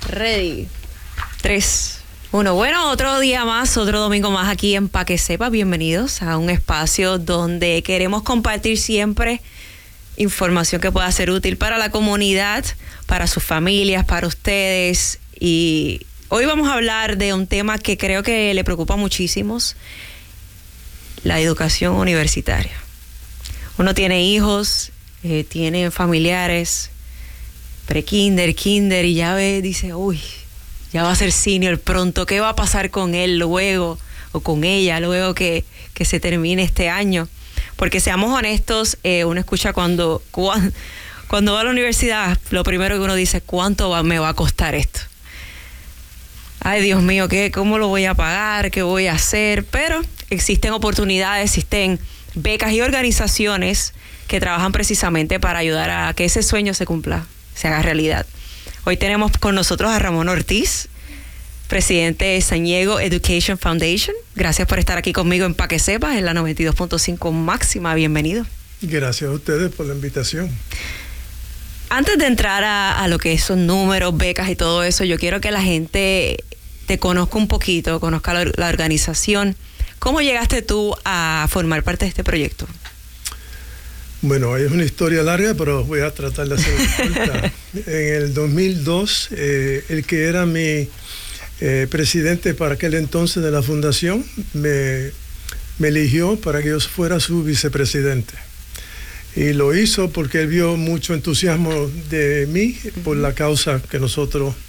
Ready. 3, 1. Bueno, otro día más, otro domingo más aquí en Pa' que Sepa. Bienvenidos a un espacio donde queremos compartir siempre información que pueda ser útil para la comunidad, para sus familias, para ustedes. Y hoy vamos a hablar de un tema que creo que le preocupa a muchísimos: la educación universitaria. Uno tiene hijos, tiene familiares, pre-kinder, kinder, y ya ve, dice, uy, ya va a ser senior pronto, ¿qué va a pasar con él luego, o con ella, luego que se termine este año? Porque seamos honestos, uno escucha cuando va a la universidad, lo primero que uno dice, ¿cuánto me va a costar esto? Ay, Dios mío, ¿cómo lo voy a pagar? ¿Qué voy a hacer? Pero existen oportunidades, existen becas y organizaciones que trabajan precisamente para ayudar a que ese sueño se cumpla, se haga realidad. Hoy tenemos con nosotros a Ramón Ortiz, presidente de San Diego Education Foundation. Gracias por estar aquí conmigo en Pa' que Sepas, en la 92.5 máxima. Bienvenido. Gracias a ustedes por la invitación. Antes de entrar a lo que son números, becas y todo eso, yo quiero que la gente te conozca un poquito, conozca la organización. ¿Cómo llegaste tú a formar parte de este proyecto? Bueno, es una historia larga, pero voy a tratar de hacerla corta. En el 2002, el que era mi presidente para aquel entonces de la fundación me eligió para que yo fuera su vicepresidente. Y lo hizo porque él vio mucho entusiasmo de mí por la causa que nosotros